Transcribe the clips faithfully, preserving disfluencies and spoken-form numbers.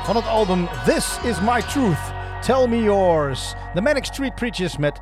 van het album This Is My Truth, Tell Me Yours. The Manic Street Preachers met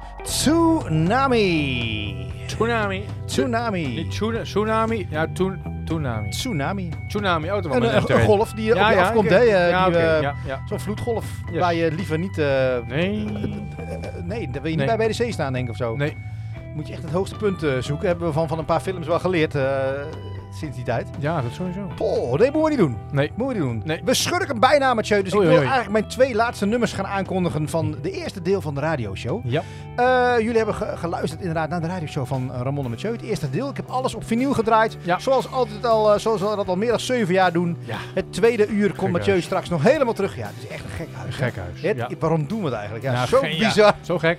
Tsunami. Tsunami. Tsunami. Tsunami. Ja, Tsunami. Tsunami. Tsunami. Oh, een, een, een golf die ja, op je ja, afkomt, hè? Okay. Ja, okay. uh, ja, ja. Zo'n vloedgolf yes. waar je liever niet... Uh, nee. Uh, uh, nee, daar wil je nee. niet bij B D C staan, denk ik, of zo. Nee. Moet je echt het hoogste punt uh, zoeken. Hebben we van, van een paar films wel geleerd uh, sinds die tijd. Ja, dat sowieso. Oh, nee, moeten we niet doen. Nee. Moeten we niet doen. Nee. We schurken bijna, Mathieu. Dus oei, ik wil oei. eigenlijk mijn twee laatste nummers gaan aankondigen van de eerste deel van de radioshow. Ja. Uh, jullie hebben ge- geluisterd inderdaad naar de radioshow van uh, Ramon en Mathieu. Het eerste deel. Ik heb alles op vinyl gedraaid. Ja. Zoals, altijd al, uh, zoals we dat al meer dan zeven jaar doen. Ja. Het tweede uur komt Mathieu huis. straks nog helemaal terug. Ja, het is echt een gek huis. Een gek huis. Het, ja. Waarom doen we het eigenlijk? Ja, nou, zo ge- bizar. Ja, zo gek.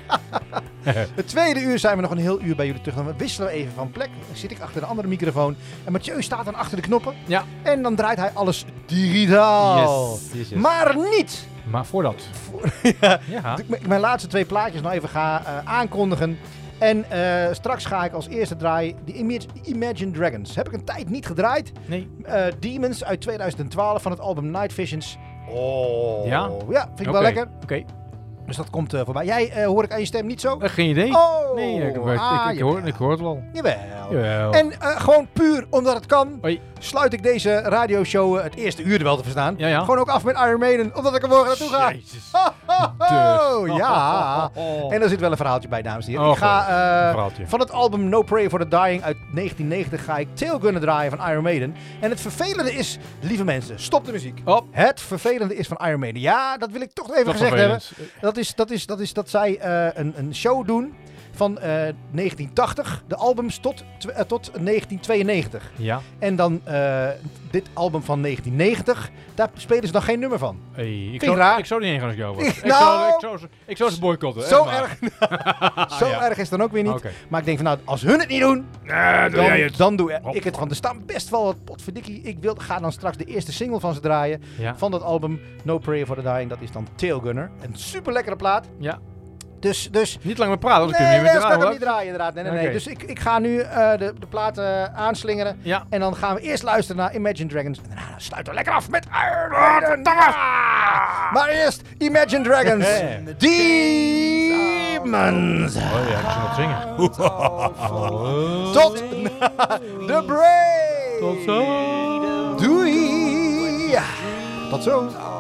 Het tweede uur zijn we nog een heel uur bij jullie terug. Dan wisselen we even van plek. Dan zit ik achter een andere microfoon. En Mathieu staat dan achter de knoppen. Ja. En dan draait hij alles digitaal. Yes, yes, yes. Maar niet. Maar voordat. Voor, ja, ja. d- m- mijn laatste twee plaatjes nog even ga uh, aankondigen. En uh, straks ga ik als eerste draaien de Imag- Imagine Dragons. Heb ik een tijd niet gedraaid. Nee. Uh, Demons uit tweeduizend twaalf van het album Night Visions. Oh. Ja? Ja, vind ik okay. wel lekker. Oké. Okay. Dus dat komt uh, voorbij. Jij, uh, hoor ik aan je stem niet zo? Uh, geen idee. Oh. Nee, ik, ik, ah, ik, ik, hoor, ik hoor het wel. Jawel. Jawel. En uh, gewoon puur omdat het kan, Oei. sluit ik deze radioshow, uh, het eerste uur er wel te verstaan, ja, ja. gewoon ook af met Iron Maiden, omdat ik er morgen naartoe ga. Jezus. Ho, ho, ho, Dus. ja. Oh, oh, oh. En er zit wel een verhaaltje bij, dames en heren. Oh, ik ga uh, van het album No Prayer for the Dying uit negentien negentig ga ik Tailgunner draaien van Iron Maiden. En het vervelende is, lieve mensen, stop de muziek. Oh. Het vervelende is van Iron Maiden. Ja, dat wil ik toch even dat gezegd vervelend. hebben. Dat is, dat is, dat is dat zij uh, een, een show doen van uh, negentien tachtig, de albums tot, tw- uh, tot negentien tweeënnegentig. Ja. En dan uh, dit album van negentien negentig, daar spelen ze dan geen nummer van. Hey, ik, zou, raar? ik zou niet heen gaan als ik jou was. Ik, ik, nou, zou, ik, zou, ik zou ze boycotten. Zo, maar. erg, zo ja. erg is het dan ook weer niet. Okay. Maar ik denk van nou, als hun het niet doen, nee, doe dan, jij het. dan doe ik het. Want er staan best wel wat potverdikkie. Ik wil, ga dan straks de eerste single van ze draaien. Ja. Van dat album No Prayer for the Dying. Dat is dan Tailgunner. Een super lekkere plaat. Ja. Dus, dus... Niet lang meer praten, anders nee, kun je niet meer draaien. Nee, ik niet draaien inderdaad. Nee, nee, okay. nee. Dus ik, ik ga nu uh, de, de platen uh, aanslingeren. Ja. En dan gaan we eerst luisteren naar Imagine Dragons. En daarna sluiten we lekker af met Iron Maiden. Ah, maar eerst Imagine Dragons. Demons. Oh ja, ik zal het zingen. Tot de break. Tot zo. Doei. Tot zo.